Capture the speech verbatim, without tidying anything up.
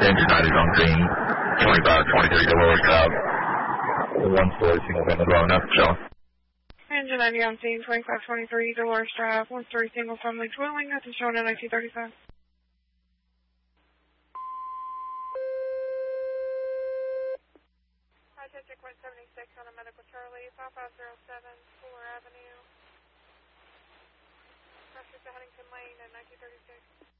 Engine nine is on scene, twenty-five twenty-three Dolores Drive. one story single family dwelling, that's Sean. Engine ninety on scene, twenty-five twenty-three Dolores Drive, one story single family dwelling, nothing shown in nineteen thirty-five. I take checkpoint seventy-six on a medical Charlie, five five zero seven, Fuller Avenue. Pressure to Huntington Lane in nineteen thirty-six.